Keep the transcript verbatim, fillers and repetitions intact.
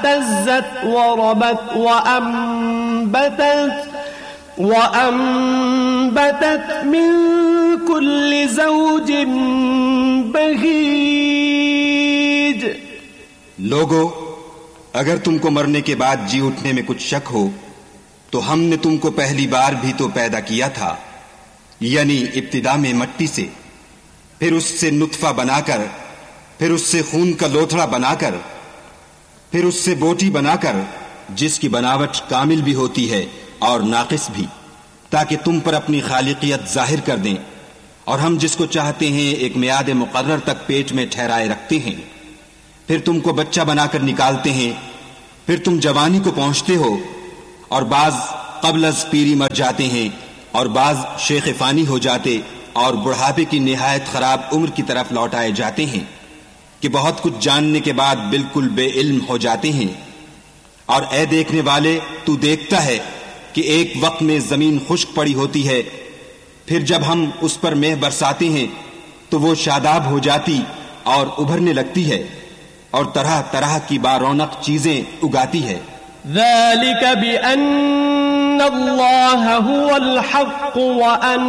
اهتزت وربت وأنبتت وأنبتت من كل زوج بهيج. لوگو، اگر تم کو مرنے کے بعد جی اٹھنے میں کچھ شک ہو تو ہم نے تم کو پہلی بار بھی تو پیدا کیا تھا، یعنی ابتدا میں مٹی سے، پھر اس سے نطفہ بنا کر، پھر اس سے خون کا لوتھڑا بنا کر، پھر اس سے بوٹی بنا کر، جس کی بناوٹ کامل بھی ہوتی ہے اور ناقص بھی، تاکہ تم پر اپنی خالقیت ظاہر کر دیں. اور ہم جس کو چاہتے ہیں ایک میعاد مقرر تک پیٹ میں ٹھہرائے رکھتے ہیں، پھر تم کو بچہ بنا کر نکالتے ہیں، پھر تم جوانی کو پہنچتے ہو، اور بعض قبل از پیری مر جاتے ہیں، اور بعض شیخ فانی ہو جاتے اور بڑھاپے کی نہایت خراب عمر کی طرف لوٹائے جاتے ہیں کہ بہت کچھ جاننے کے بعد بالکل بے علم ہو جاتے ہیں. اور اے دیکھنے والے، تو دیکھتا ہے کہ ایک وقت میں زمین خشک پڑی ہوتی ہے، پھر جب ہم اس پر مہ برساتے ہیں تو وہ شاداب ہو جاتی اور ابھرنے لگتی ہے اور طرح طرح کی بارونق چیزیں اگاتی ہے. ذلك بأن الله هو الحق وأن